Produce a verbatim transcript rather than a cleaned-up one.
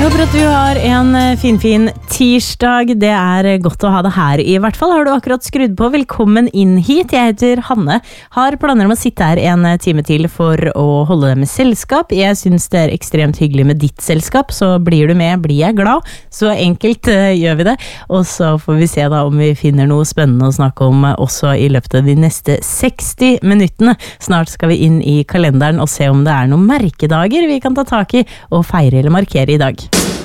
håper at du har en finfin tirsdag. Det er godt å ha deg her. I hvert fall har du akkurat skrudd på. Velkommen inn hit. Jeg heter Hanne. Har planer om å sitte her en time til for å holde deg med selskap. Jeg synes det er ekstremt hyggelig med ditt selskap, så blir du med, blir jeg glad. Så enkelt uh, gjør vi det. Og så får vi se da om vi finner noe spennende å snakke om uh, også i løpet av de neste seksti minuttene. Snart skal vi inn i kalenderen og se om det er noen merkedager vi kan ta tak i og feire eller markere i dag.